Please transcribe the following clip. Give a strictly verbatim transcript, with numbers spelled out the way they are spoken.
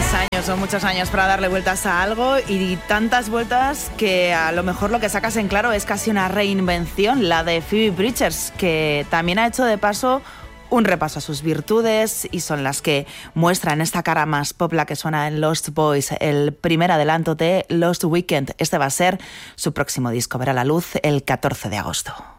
años, son muchos años para darle vueltas a algo y tantas vueltas que a lo mejor lo que sacas en claro es casi una reinvención, la de Phoebe Bridgers, que también ha hecho de paso un repaso a sus virtudes y son las que muestran esta cara más pop, la que suena en Lost Boys, el primer adelanto de Lost Weekend. Este va a ser su próximo disco, verá la luz el catorce de agosto.